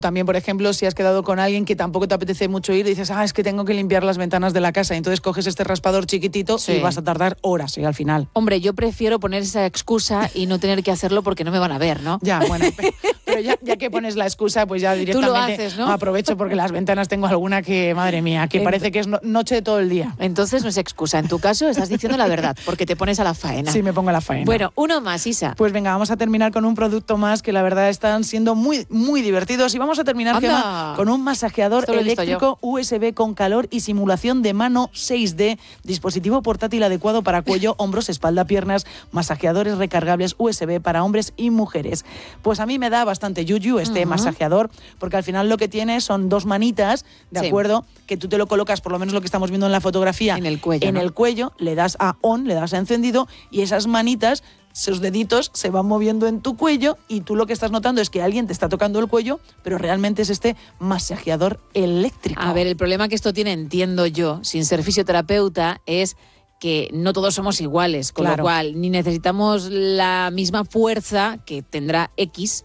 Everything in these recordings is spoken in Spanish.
También, por ejemplo, si has quedado con alguien que tampoco te apetece mucho ir, dices, es que tengo que limpiar las ventanas de la casa, y entonces coges este raspador chiquitito y vas a tardar horas al final. Hombre, yo prefiero poner esa excusa y no tener que hacerlo porque no me van a ver, ¿no? Ya, bueno, pero ya que pones la excusa, pues ya directamente tú lo haces, ¿no? Aprovecho, porque las ventanas tengo alguna que, madre mía, que parece que es noche de todo el día. Entonces no es excusa. En tu caso estás diciendo la verdad, porque te pones a la faena. Sí, me pongo a la faena. Bueno, uno más, Isa. Pues venga, vamos a terminar con un producto más que la verdad están siendo muy, muy divertidos. Y vamos a terminar, Gemma, con un masajeador eléctrico USB con calor y simulación de mano 6D, dispositivo portátil adecuado para cuello, hombros, espalda, piernas, masajeadores recargables USB para hombres y mujeres. Pues a mí me da bastante yuyu este masajeador, porque al final lo que tiene son dos manitas, ¿de acuerdo? Que tú te lo colocas, por lo menos lo que estamos viendo en la fotografía, en el cuello. En el cuello, le das a on, le das a encendido, y esas manitas, sus deditos se van moviendo en tu cuello, y tú lo que estás notando es que alguien te está tocando el cuello, pero realmente es este masajeador eléctrico. A ver, el problema que esto tiene, entiendo yo, sin ser fisioterapeuta, es que no todos somos iguales, con lo cual ni necesitamos la misma fuerza que tendrá X,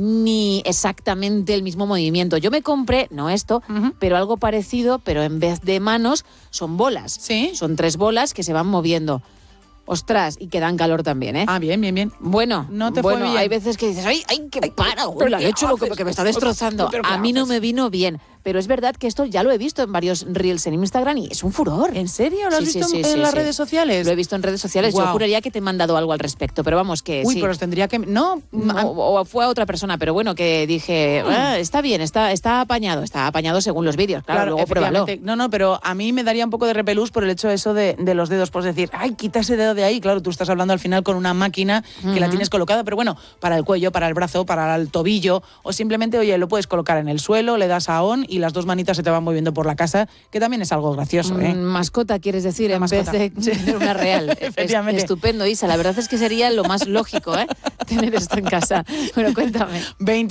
ni exactamente el mismo movimiento. Yo me compré, no esto, pero algo parecido, pero en vez de manos son bolas. ¿Sí? Son 3 bolas que se van moviendo. Ostras, y que dan calor también, ¿eh? Ah, bien, bien, bien. Bueno, no te fue bien. Hay veces que dices, ¡ay, que para! Pero he hecho lo que me está destrozando. A mí no me vino bien. Pero es verdad que esto ya lo he visto en varios reels en Instagram y es un furor. ¿En serio? ¿Lo has visto en las redes sociales? Lo he visto en redes sociales. Wow. Yo juraría que te he mandado algo al respecto, pero vamos, que sí. Pero os tendría que... No. O fue a otra persona, pero bueno, que dije, está bien, está apañado. Está apañado según los vídeos, claro, luego pruébalo. No, pero a mí me daría un poco de repelús por el hecho eso de los dedos. Pues decir, quita ese dedo de ahí. Claro, tú estás hablando al final con una máquina que la tienes colocada, pero bueno, para el cuello, para el brazo, para el tobillo, o simplemente, oye, lo puedes colocar en el suelo, le das a on y las dos manitas se te van moviendo por la casa, que también es algo gracioso, ¿eh? Mascota, quieres decir, en vez de tener una real. Efectivamente. Estupendo, Isa. La verdad es que sería lo más lógico, tener esto en casa. Bueno, cuéntame.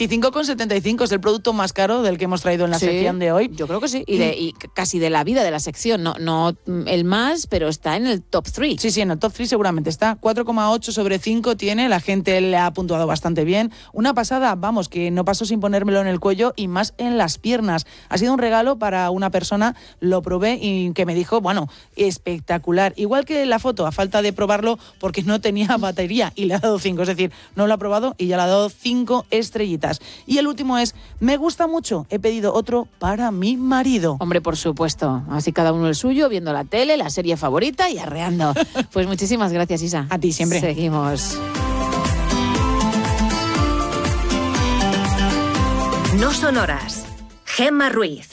25,75 es el producto más caro del que hemos traído en la sección de hoy. Yo creo que sí. Y casi de la vida de la sección. No el más, pero está en el top 3. Sí, en el top 3 seguramente está. 4,8 sobre 5 tiene. La gente le ha puntuado bastante bien. Una pasada, vamos, que no paso sin ponérmelo en el cuello y más en las piernas. Ha sido un regalo para una persona, lo probé y que me dijo, bueno, espectacular. Igual que la foto, a falta de probarlo porque no tenía batería y le ha dado 5. Es decir, no lo ha probado y ya le ha dado 5 estrellitas. Y el último es, me gusta mucho, he pedido otro para mi marido. Hombre, por supuesto. Así cada uno el suyo, viendo la tele, la serie favorita y arreando. Pues muchísimas gracias, Isa. A ti siempre. Seguimos. No son horas. Gemma Ruiz.